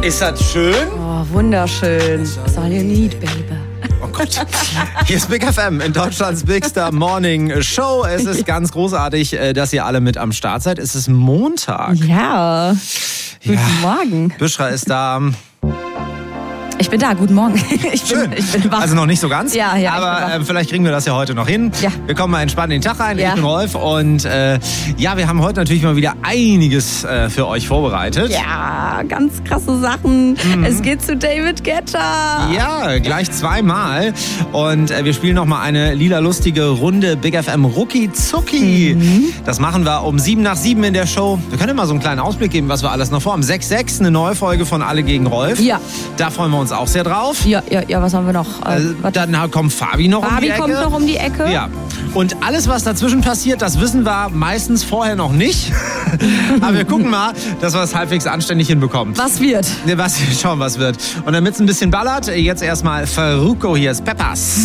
Ist das schön? Oh, wunderschön. That's all you need, baby. Oh Gott. Hier ist Big FM in Deutschlands Big Star Morning Show. Es ist ganz großartig, dass ihr alle mit am Start seid. Es ist Montag. Ja. Guten Morgen. Büschra ist da. Ich bin da, guten Morgen. Ich bin wach. Also noch nicht so ganz, ja, aber vielleicht kriegen wir das ja heute noch hin. Ja. Wir kommen mal entspannt in den Tag rein. Ja. Ich bin Rolf und wir haben heute natürlich mal wieder einiges für euch vorbereitet. Ja, ganz krasse Sachen. Es geht zu David Guetta. Ja, gleich zweimal. Und wir spielen noch mal eine lila lustige Runde Big FM Rucki Zucki. Das machen wir um 7:07 in der Show. Wir können mal so einen kleinen Ausblick geben, was wir alles noch vorhaben. 6:06 eine neue Folge von Alle gegen Rolf. Ja. Da freuen wir uns auch sehr drauf. Ja, was haben wir noch? Dann kommt Fabi noch um die Ecke. Fabi kommt noch um die Ecke. Ja. Und alles, was dazwischen passiert, das wissen wir meistens vorher noch nicht. Aber wir gucken mal, dass wir es halbwegs anständig hinbekommen. Was wird? Schauen, was wird. Und damit es ein bisschen ballert, jetzt erstmal Farruko, hier ist Peppers.